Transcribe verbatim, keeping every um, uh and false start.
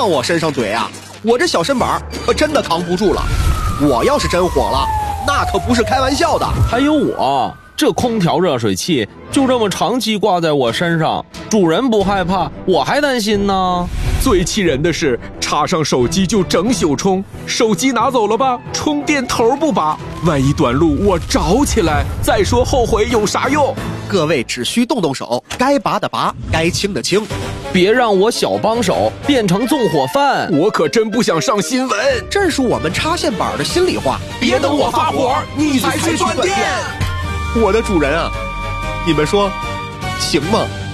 往我身上怼啊！我这小身板可真的扛不住了。我要是真火了，那可不是开玩笑的。 还有我，这空调热水器就这么长期挂在我身上，主人不害怕，我还担心呢。 最气人的是，插上手机就整宿充，手机拿走了吧，充电头不拔，万一短路我着起来，再说后悔有啥用？ 各位只需动动手，该拔的拔，该清的清， 别让我小帮手变成纵火犯。 我可真不想上新闻， 这是我们插线板的心里话。 别等我发火，你才去断电。 我的主人啊，你们说行吗？